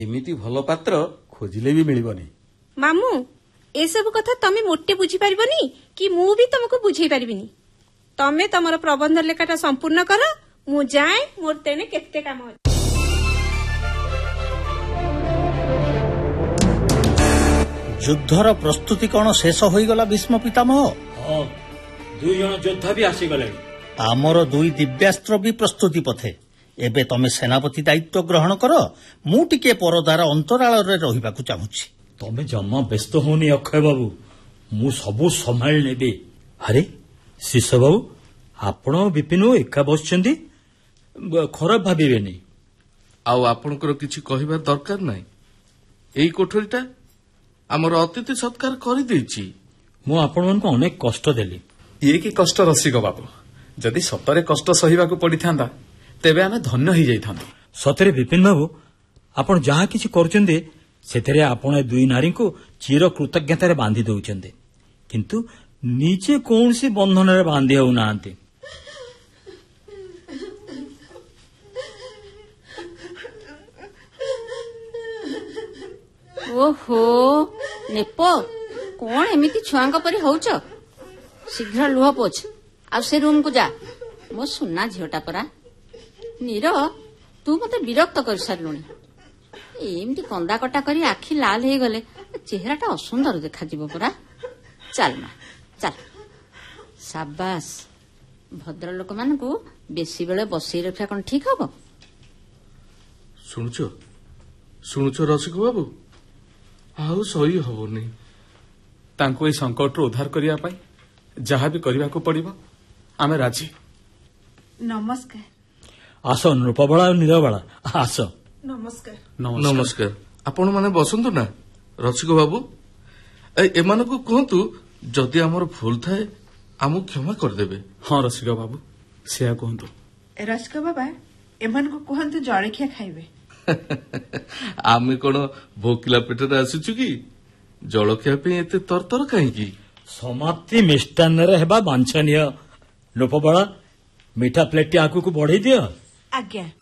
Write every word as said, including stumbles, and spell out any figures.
एमिति भल पात्र खोजिले भी मिलिबनी। मामू ए सब कथा तमे मोटे बुझी पारिबनी कि मु भी तुमको बुझेई पारिबिनी। तमे तमर प्रबंध लेखाटा संपूर्ण कर, मु जाए मोर तेने केते काम अछि। युद्धर प्रस्तुति कौन शेष होईगला भीष्म पितामह? हाँ, दुई जन योद्धा भी आसीगले। आमर दुई दिव्यास्त्र भी प्रस्तुति पथे। एबे तमे सेनापति दायित्व ग्रहण कर, मु टिके परदार अंतराल रे रहिबाकु चाहुछि। तमे जम्मा व्यस्त होनी अक्षय बाबू, मु सबु संभाळ नेबे। अरे शिष्य बाबू, आपण विपिन एका बसचंदी, खराब भाबिबेनी। आउ आपणकर किछि कहिबा दरकार नाही। एई कोठरीटा आमर अतिथि सत्कार करि देछि। मु आपण मानक अनेक कष्ट देली। ये कि कष्ट रसिक बाबू, जदि सतरे कष्ट सहिबाकू पड़िथांदा तेबे आमे धन्य ही जाइथांदो। सतरे विपिन बाबू, आपण जहा किछि करचंदे सेथरे आपण दुई नारी को चिर कृतज्ञतारे बांधी दउचंदे, किंतु नीचे कौनसी बंधन रे बांधी हो नांती। ओहो नेप कौन एमिति छुआंक परी होउच? शीघ्र लुह पोछ आ से रूम को जा। मो सुना झीटा परा नीर, तू मते विरक्त कर सारलुनी। एमती कंदा कटा करी आखि लाल हो गले चेहराटा असुंदर देखा जीव परा। चल मा चल। साबास, भद्र लोक मानकू बेसी बेले बसई रखा कौन ठीक हबो? शुणुच शुणुच रसिक बाबू, आउ सही हबनी। तांको ए संकट रो उद्धार करिया पाई जहा भी करबाकू पड़िबो, आमे राजी। नमस्कार। आस नृपबाला और नीलबाला, आस। नमस्कार। नमस्कार। आपण माने बसंतु ना। रसिक बाबू, एमानकू कहतु जदि हमर भूल थाए आमु क्षमा कर देबे। हाँ रसिक बाबू, सेया कहतु। रसिक बाबा, एमानकू कहतु जळखिया खाइबे। आमे कोन भोकिला पेटरे आसीछु कि? जळखिया पे एते तरतर काहेकि? समाप्ति मिष्टान्न रे हेबा वांछनीय। नृपबाला, मीठा प्लेट आगु को बढ़ई दियो। आज्ञा।